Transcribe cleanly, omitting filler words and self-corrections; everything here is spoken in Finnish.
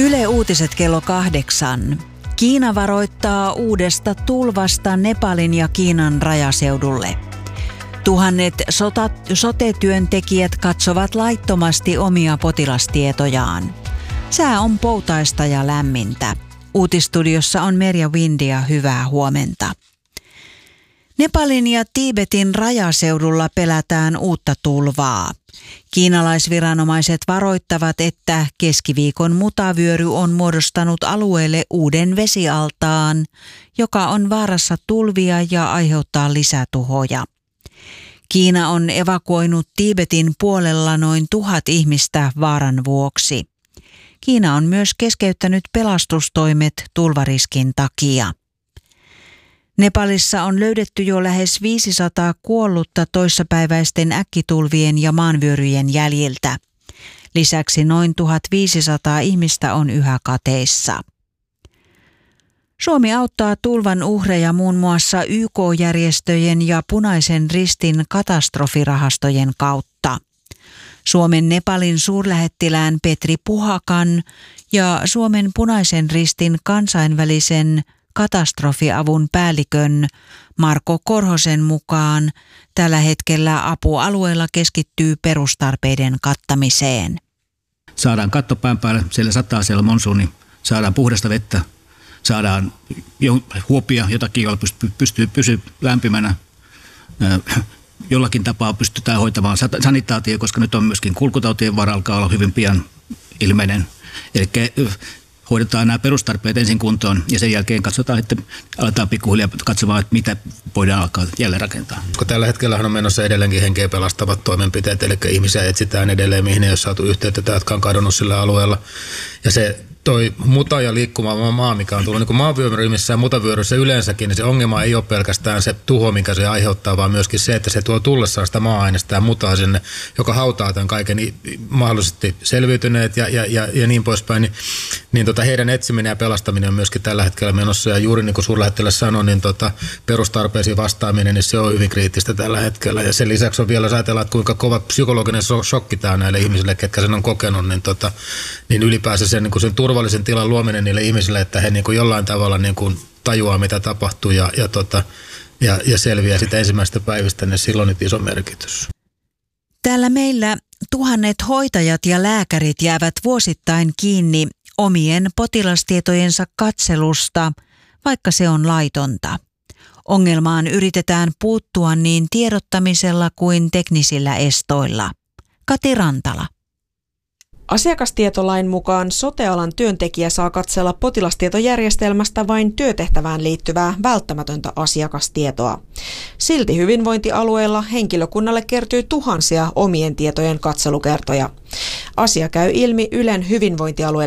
Yle Uutiset kello 8. Kiina varoittaa uudesta tulvasta Nepalin ja Kiinan rajaseudulle. Tuhannet sote-työntekijät katsovat laittomasti omia potilastietojaan. Sää on poutaista ja lämmintä. Uutistudiossa on Merja Windia, hyvää huomenta. Nepalin ja Tiibetin rajaseudulla pelätään uutta tulvaa. Kiinalaisviranomaiset varoittavat, että keskiviikon mutavyöry on muodostanut alueelle uuden vesialtaan, joka on vaarassa tulvia ja aiheuttaa lisätuhoja. Kiina on evakuoinut Tiibetin puolella noin 1000 ihmistä vaaran vuoksi. Kiina on myös keskeyttänyt pelastustoimet tulvariskin takia. Nepalissa on löydetty jo lähes 500 kuollutta toissapäiväisten äkkitulvien ja maanvyöryjen jäljiltä. Lisäksi noin 1500 ihmistä on yhä kateissa. Suomi auttaa tulvan uhreja muun muassa YK-järjestöjen ja Punaisen Ristin katastrofirahastojen kautta. Suomen Nepalin suurlähettilään Petri Puhakan ja Suomen Punaisen Ristin kansainvälisen katastrofiavun päällikön Marko Korhosen mukaan tällä hetkellä apu alueella keskittyy perustarpeiden kattamiseen. Saadaan katto pään päälle, siellä sataa siellä monsuuni, saadaan puhdasta vettä, saadaan huopia, jotakin, jolla pysyy lämpimänä. Jollakin tapaa pystytään hoitamaan sanitaatio, koska nyt on myöskin kulkutautien vara alkaa olla hyvin pian ilmeinen. Eli hoidetaan nämä perustarpeet ensin kuntoon ja sen jälkeen katsotaan, että aletaan pikkuhiljaa katsomaan, että mitä voidaan alkaa jälleen rakentaa. Tällä hetkellä on menossa edelleenkin henkeä pelastavat toimenpiteet, eli ihmisiä etsitään edelleen, mihin ei ole saatu yhteyttä, jotka on kadonnut sillä alueella. Ja se toi muta ja liikkumaan maa, mikä on tullut niin maanvyörymissä ja mutavyöryssä yleensäkin, niin se ongelma ei ole pelkästään se tuho, minkä se aiheuttaa, vaan myöskin se, että se tuo tullessaan sitä maa-ainesta ja mutaa sinne, joka hautaa tämän kaiken mahdollisesti selviytyneet ja niin poispäin. Niin heidän etsiminen ja pelastaminen on myöskin tällä hetkellä menossa. Ja juuri niin kuin suurlähettiläs sanoi, niin perustarpeisiin vastaaminen, niin se on hyvin kriittistä tällä hetkellä. Ja sen lisäksi on vielä, jos ajatellaan, että kuinka kova psykologinen shokki tämä näille ihmisille, ketkä sen on kokenut, niin ylipäänsä sen turvallisen tilan luominen niille ihmisille, että he niin kuin jollain tavalla niin kuin tajuaa, mitä tapahtuu ja selviää sitä ensimmäistä päivistä, niin silloin on iso merkitys. Täällä meillä tuhannet hoitajat ja lääkärit jäävät vuosittain kiinni omien potilastietojensa katselusta, vaikka se on laitonta. Ongelmaan yritetään puuttua niin tiedottamisella kuin teknisillä estoilla. Kati Rantala. Asiakastietolain mukaan sote-alan työntekijä saa katsella potilastietojärjestelmästä vain työtehtävään liittyvää välttämätöntä asiakastietoa. Silti hyvinvointialueella henkilökunnalle kertyy tuhansia omien tietojen katselukertoja. Asia käy ilmi Ylen hyvinvointialueiden